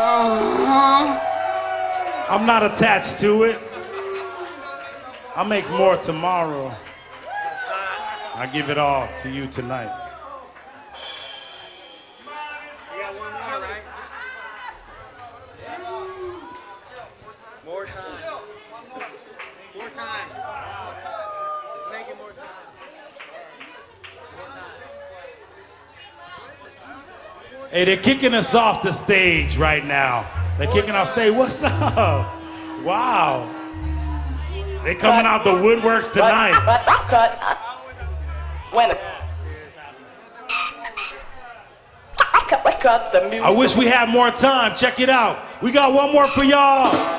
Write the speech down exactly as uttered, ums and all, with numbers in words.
Uh-huh. I'm not attached to it. I'll make more tomorrow. I give it all to you tonight. You got one more, right? More time. More time. Let's make it more time. More time. Hey, they're kicking us off the stage right now. They're kicking off stage. What's up? Wow. They're coming out the woodworks tonight. Cut, cut, cut. When the cut the music. I wish we had more time. Check it out. We got one more for y'all.